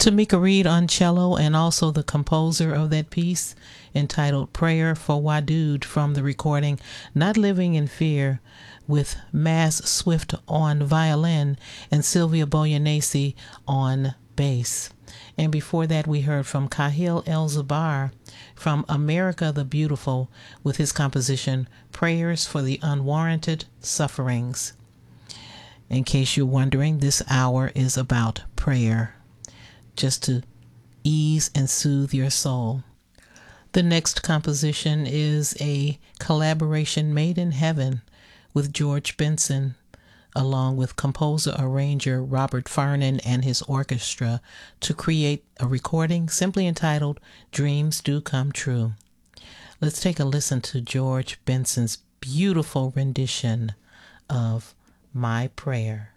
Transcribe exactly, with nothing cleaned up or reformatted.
Tamika Reed on cello, and also the composer of that piece entitled Prayer for Wadud from the recording Not Living in Fear, with Mass Swift on violin and Sylvia Boyanesi on bass. And before that, we heard from Kahil El-Zubar from America the Beautiful with his composition Prayers for the Unwarranted Sufferings. In case you're wondering, this hour is about prayer, just to ease and soothe your soul. The next composition is a collaboration made in heaven with George Benson, along with composer-arranger Robert Farnon and his orchestra, to create a recording simply entitled Dreams Do Come True. Let's take a listen to George Benson's beautiful rendition of My Prayer.